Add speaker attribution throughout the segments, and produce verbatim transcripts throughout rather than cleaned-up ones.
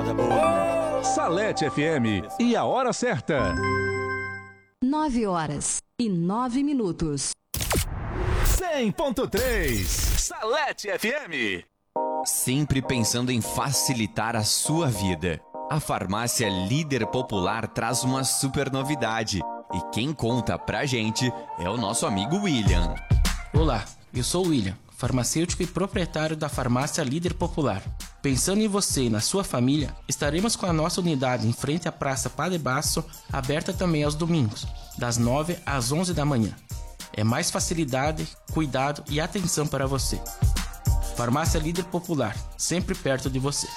Speaker 1: moda boa.
Speaker 2: Salete F M e a hora certa.
Speaker 3: Nove horas e nove minutos.
Speaker 2: cem ponto três Salete F M.
Speaker 4: Sempre pensando em facilitar a sua vida. A farmácia Líder Popular traz uma super novidade. E quem conta pra gente é o nosso amigo William.
Speaker 5: Olá, eu sou o William, farmacêutico e proprietário da farmácia Líder Popular. Pensando em você e na sua família, estaremos com a nossa unidade em frente à Praça Padre Basso, aberta também aos domingos, das nove às onze da manhã. É mais facilidade, cuidado e atenção para você. Farmácia Líder Popular, sempre perto de você.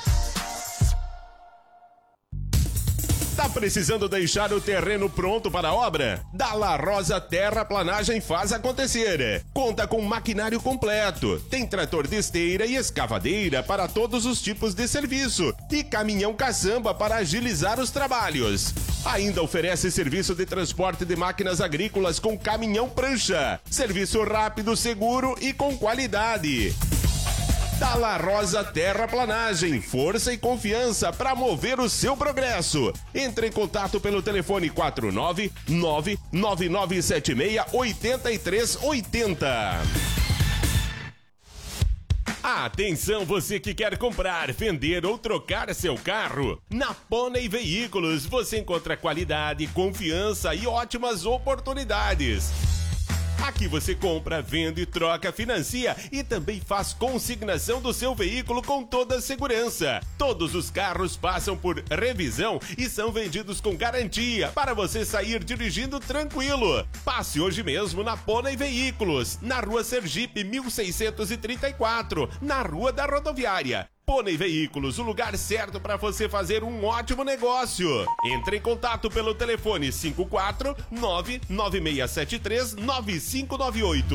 Speaker 6: Tá precisando deixar o terreno pronto para a obra? Dalla Rosa Terraplanagem faz acontecer. Conta com maquinário completo. Tem trator de esteira e escavadeira para todos os tipos de serviço. E caminhão caçamba para agilizar os trabalhos. Ainda oferece serviço de transporte de máquinas agrícolas com caminhão prancha. Serviço rápido, seguro e com qualidade. Dalla Rosa Terraplanagem, força e confiança para mover o seu progresso. Entre em contato pelo telefone quatro nove nove nove nove sete seis oito três oito zero. Atenção, você que quer comprar, vender ou trocar seu carro. Na Pônei Veículos você encontra qualidade, confiança e ótimas oportunidades. Aqui você compra, vende, troca, financia e também faz consignação do seu veículo com toda a segurança. Todos os carros passam por revisão e são vendidos com garantia para você sair dirigindo tranquilo. Passe hoje mesmo na Pônei Veículos, na Rua Sergipe mil seiscentos e trinta e quatro, na Rua da Rodoviária. Pônei Veículos, o lugar certo para você fazer um ótimo negócio. Entre em contato pelo telefone cinco quatro nove nove seis sete três nove cinco nove oito.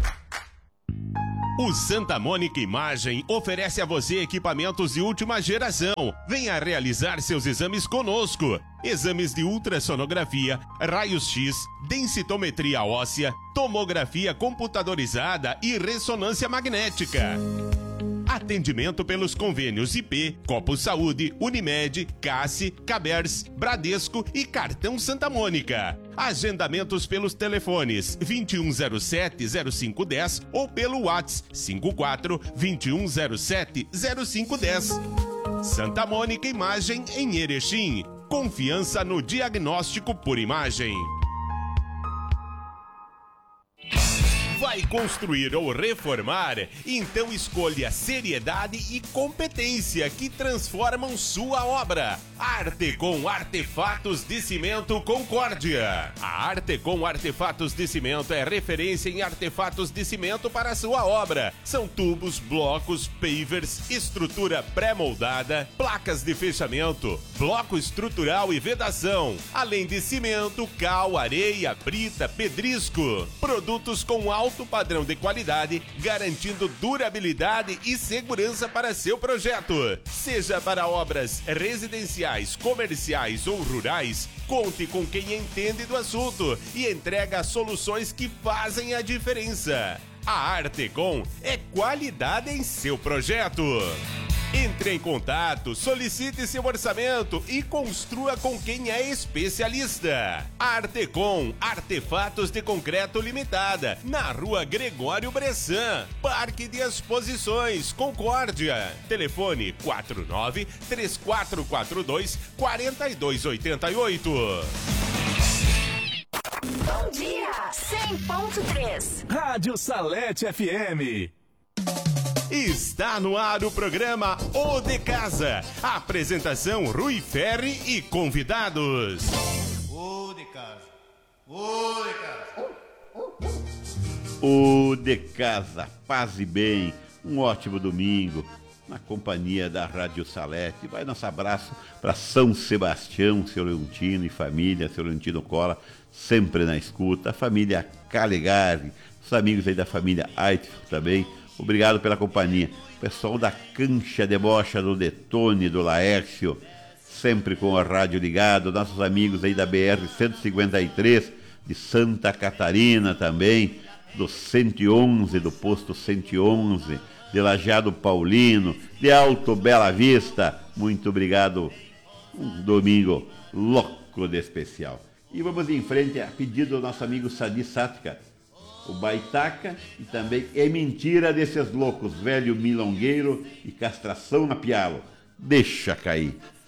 Speaker 6: O Santa Mônica Imagem oferece a você equipamentos de última geração. Venha realizar seus exames conosco. Exames de ultrassonografia, raios-x, densitometria óssea, tomografia computadorizada e ressonância magnética. Atendimento pelos convênios I P, Copo Saúde, Unimed, Cassi, Cabers, Bradesco e Cartão Santa Mônica. Agendamentos pelos telefones vinte e um zero sete zero cinco um zero ou pelo WhatsApp cinco quatro vinte e um zero sete zero cinco um zero. Santa Mônica Imagem em Erechim. Confiança no diagnóstico por imagem. Vai construir ou reformar? Então escolha seriedade e competência que transformam sua obra. Artecom Artefatos de Cimento Concórdia. A Artecom Artefatos de Cimento é referência em artefatos de cimento para sua obra. São tubos, blocos, pavers, estrutura pré-moldada, placas de fechamento, bloco estrutural e vedação, além de cimento, cal, areia, brita, pedrisco. Produtos com alto alto padrão de qualidade, garantindo durabilidade e segurança para seu projeto. Seja para obras residenciais, comerciais ou rurais, conte com quem entende do assunto e entrega soluções que fazem a diferença. A Artecom é qualidade em seu projeto. Entre em contato, solicite seu orçamento e construa com quem é especialista. Artecom, Artefatos de Concreto Limitada, na Rua Gregório Bressan, Parque de Exposições, Concórdia. Telefone quatro nove três quatro quatro dois quatro dois oito oito.
Speaker 7: Bom dia, cem ponto três.
Speaker 2: Rádio Salete F M.
Speaker 6: Está no ar o programa O de Casa. Apresentação Rui Ferri e convidados.
Speaker 1: O de casa. O de casa.
Speaker 8: O de Casa, paz e bem. Um ótimo domingo na companhia da Rádio Salete. Vai nosso abraço para São Sebastião, seu Leontino e família, seu Leontino Cola, sempre na escuta. A família Calegari, os amigos aí da família Aitf também. Obrigado pela companhia. Pessoal da Cancha de Bocha, do Detone, do Laércio, sempre com a rádio ligado. Nossos amigos aí da B R cento e cinquenta e três, de Santa Catarina também, do cento e onze, do posto cento e onze, de Lajeado Paulino, de Alto Bela Vista, muito obrigado. Um domingo louco de especial. E vamos em frente a pedido do nosso amigo Sadi Sática, o Baitaca, e também É Mentira desses Loucos, velho milongueiro e castração na pialo. Deixa cair.